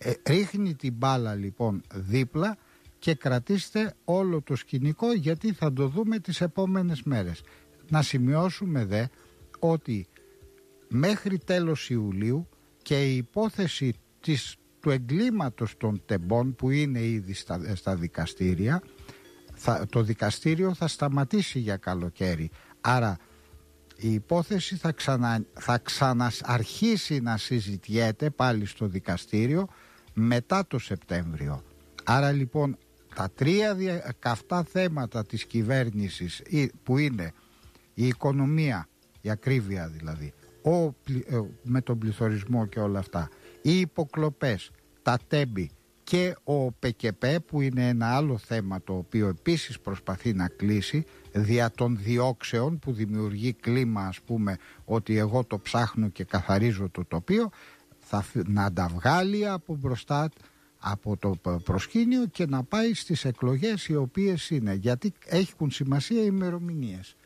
Ρίχνει την μπάλα λοιπόν δίπλα και κρατήστε όλο το σκηνικό, γιατί θα το δούμε τις επόμενες μέρες. Να σημειώσουμε δε ότι μέχρι τέλος Ιουλίου και η υπόθεση του εγκλήματος των τεμπών, που είναι ήδη στα δικαστήρια, το δικαστήριο θα σταματήσει για καλοκαίρι. Άρα η υπόθεση θα ξαναρχίσει να συζητιέται πάλι στο δικαστήριο μετά το Σεπτέμβριο. Άρα λοιπόν τα τρία καυτά θέματα της κυβέρνησης, που είναι η οικονομία, η ακρίβεια δηλαδή, με τον πληθωρισμό και όλα αυτά, οι υποκλοπές, τα τέμπη και ο ΠΚΠ, που είναι ένα άλλο θέμα το οποίο επίσης προσπαθεί να κλείσει δια των διώξεων, που δημιουργεί κλίμα, ας πούμε, ότι εγώ το ψάχνω και καθαρίζω το τοπίο, να τα βγάλει από μπροστά από το προσκήνιο και να πάει στις εκλογές οι οποίες είναι, γιατί έχουν σημασία οι ημερομηνίες.